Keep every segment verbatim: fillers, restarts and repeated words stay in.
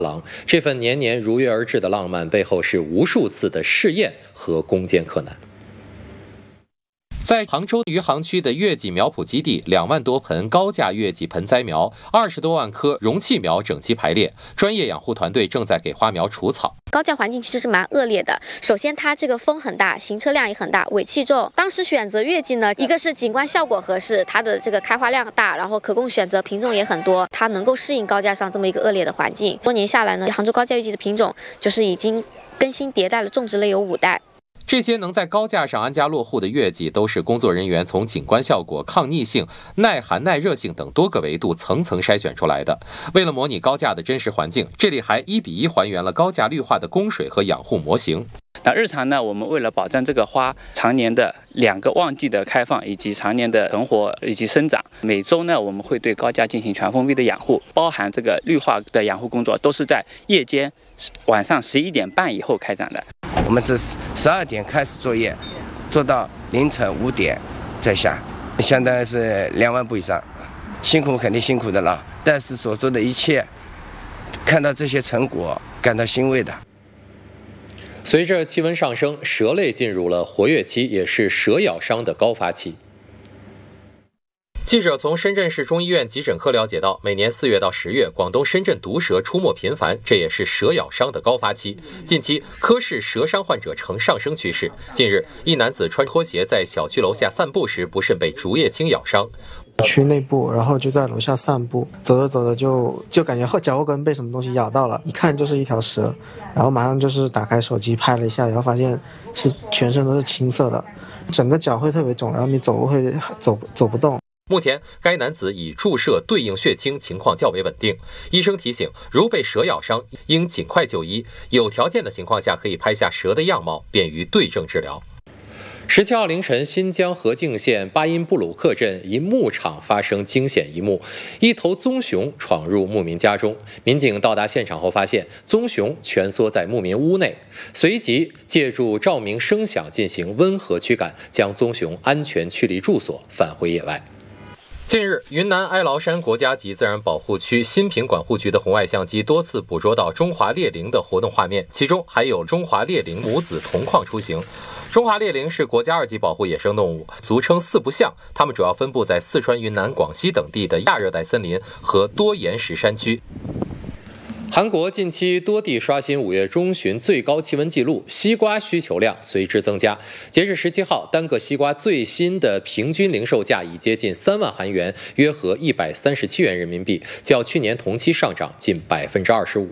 郎，这份年年如约而至的浪漫背后是无数次的试验和攻坚克难。在杭州余杭区的月季苗圃基地，两万多盆高价月季盆栽苗，二十多万棵容器苗整齐排列，专业养护团队正在给花苗除草。 高价环境其实是蛮恶劣的，首先它这个风很大，行车量也很大，尾气重。当时选择月季呢，一个是景观效果合适，它的这个开花量大，然后可供选择品种也很多，它能够适应高架上这么一个恶劣的环境。多年下来呢，杭州高价月季的品种就是已经更新迭代了，种植了有五代。 这些能在高架上安家落户的月季，都是工作人员从景观效果、抗逆性、耐寒耐热性等多个维度层层筛选出来的。为了模拟高架的真实环境，这里还一比一还原了高架绿化的供水和养护模型。 那日常呢，我们为了保证这个花常年的两个旺季的开放，以及常年的存活以及生长，每周呢，我们会对高架进行全封闭的养护，包含这个绿化的养护工作，都是在夜间晚上十一点半以后开展的。 我们是十二点开始作业，做到凌晨五点再下，相当于是两万步以上，辛苦肯定辛苦的了，但是所做的一切，看到这些成果，感到欣慰的。 随着气温上升，蛇类进入了活跃期，也是蛇咬伤的高发期。记者从深圳市中医院急诊科了解到，每年四月到十月，广东深圳毒蛇出没频繁，这也是蛇咬伤的高发期。近期科室蛇伤患者呈上升趋势。近日，一男子穿拖鞋在小区楼下散步时，不慎被竹叶青咬伤。 区内部，然后就在楼下散步，走着走着就就感觉后脚后跟被什么东西咬到了，一看就是一条蛇，然后马上就是打开手机拍了一下，然后发现是全身都是青色的，整个脚会特别肿，然后你走路会走走不动。 目前，该男子已注射对应血清，情况较为稳定。医生提醒，如被蛇咬伤，应尽快就医。有条件的情况下，可以拍下蛇的样貌，便于对症治疗。十七号凌晨，新疆河静县巴音布鲁克镇一牧场发生惊险一幕，一头棕熊闯入牧民家中。民警到达现场后发现，棕熊蜷缩在牧民屋内，随即借助照明声响进行温和驱赶，将棕熊安全驱离住所，返回野外。近日，云南哀牢山国家级自然保护区新品管护局的红外相机多次捕捉到中华猎羚的活动画面，其中还有中华猎羚母子同框出行。中华猎羚是国家二级保护野生动物，俗称四不像，它们主要分布在四川、云南、广西等地的亚热带森林和多岩石山区。韩国近期多地刷新五月中旬最高气温纪录，西瓜需求量随之增加。截至十七号，单个西瓜最新的平均零售价已接近三万韩元，约合一百三十七元人民币，较去年同期上涨近百分之二十五。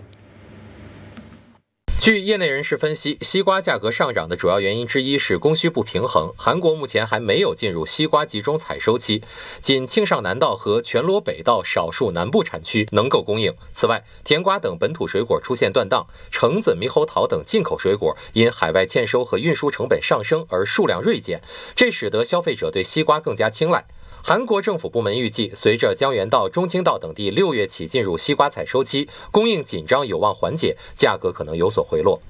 据业内人士分析，西瓜价格上涨的主要原因之一是供需不平衡。韩国目前还没有进入西瓜集中采收期，仅庆尚南道和全罗北道少数南部产区能够供应。此外，甜瓜等本土水果出现断档，橙子、猕猴桃等进口水果因海外欠收和运输成本上升而数量锐减，这使得消费者对西瓜更加青睐。韩国政府部门预计，随着江原道、中清道等地六月起进入西瓜采收期，供应紧张有望缓解，价格可能有所回落。